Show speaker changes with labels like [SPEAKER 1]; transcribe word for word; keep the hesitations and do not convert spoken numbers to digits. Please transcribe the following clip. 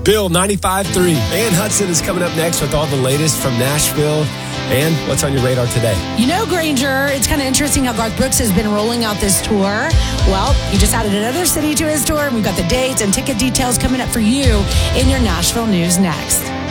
[SPEAKER 1] Bill, ninety-five point three. Ann Hudson is coming up next with all the latest from Nashville. And what's on your radar today?
[SPEAKER 2] You know, Granger, it's kind of interesting how Garth Brooks has been rolling out this tour. Well, he just added another city to his tour, and we've got the dates and ticket details coming up for you in your Nashville news next.